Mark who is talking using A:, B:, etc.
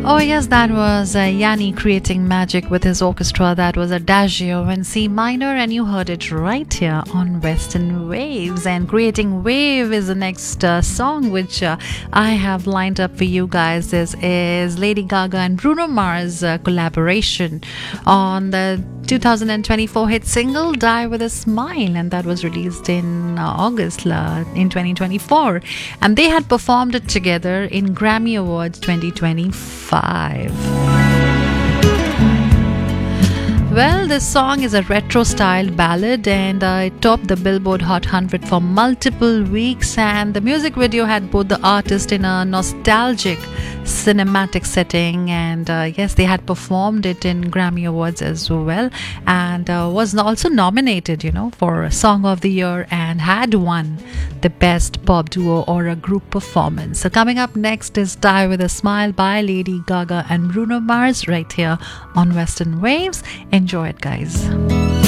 A: Oh, yes, that was Yanni creating magic with his orchestra. That was Adagio in C minor, and you heard it right here on Western Waves. And Creating Wave is the next song which I have lined up for you guys. This is Lady Gaga and Bruno Mars collaboration on the 2024 hit single Die With A Smile, and that was released in August in 2024, and they had performed it together in Grammy Awards 2025. Well, this song is a retro-styled ballad, and it topped the Billboard Hot 100 for multiple weeks, and the music video had both the artist in a nostalgic cinematic setting, and yes, they had performed it in Grammy Awards as well, and was also nominated, for Song of the Year, and had won the Best Pop Duo or a Group Performance. So coming up next is Die With A Smile by Lady Gaga and Bruno Mars right here on Western Waves. Enjoy it, guys.